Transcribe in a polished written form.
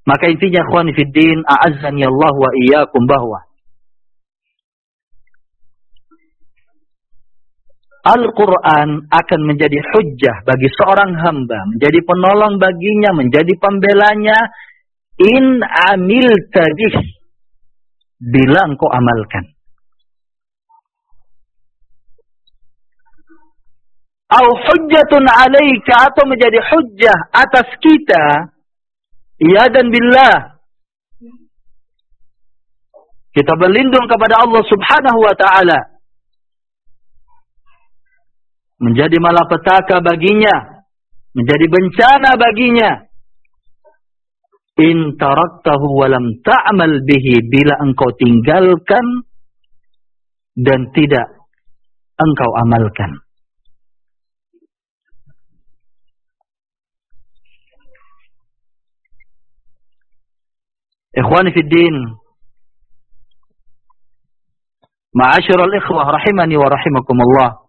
Maka intinya ikhwani fiddin, a'azzani Allah wa iyyakum, bahwa Al-Quran akan menjadi hujjah bagi seorang hamba, menjadi penolong baginya, menjadi pembelanya, in amilta bih, bila engkau amalkan. Au hujjatun alaika, atau menjadi hujjah atas kita, ya dan billah. Kita berlindung kepada Allah subhanahu wa ta'ala. Menjadi malapetaka baginya, menjadi bencana baginya. In taraktahu walam ta'mal bihi, bila engkau tinggalkan dan tidak engkau amalkan. Ikhwani fiddin, ma'asyiral ikhwah rahimani wa rahimakumullah.